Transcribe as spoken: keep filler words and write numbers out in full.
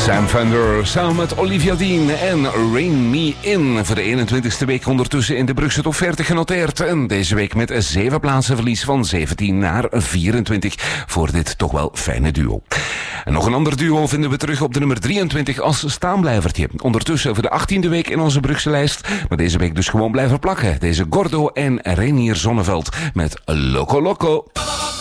Sam Fender samen met Olivia Dean en Rain Me In. Voor de eenentwintigste week ondertussen in de Brugse top veertig genoteerd. En deze week met een zeven plaatsen verlies van zeventien naar vierentwintig. Voor dit toch wel fijne duo. En nog een ander duo vinden we terug op de nummer drieëntwintig als staanblijvertje. Ondertussen voor de achttiende week in onze Brugse lijst. Maar deze week dus gewoon blijven plakken. Deze Gordo en Renier Zonneveld met Loco Loco.